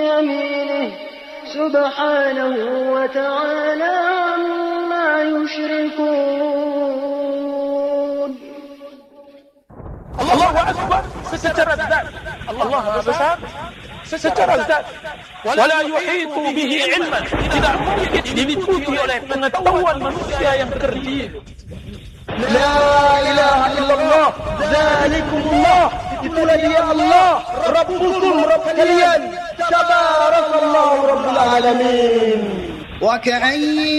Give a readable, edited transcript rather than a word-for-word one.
يمينه سبحانه وتعالى عما يشركون. Allah Akbar secara zat. Allah besar secara zat. Wala yuhitu bihi ilman. Tidak mungkin diliputi oleh pengetahuan manusia yang kerdil. La ilaha illallah, zalikumullah, itulah dia Allah, Rabbukum, Rabb kalian, tabarakallahu Rabbul alamin. وكأين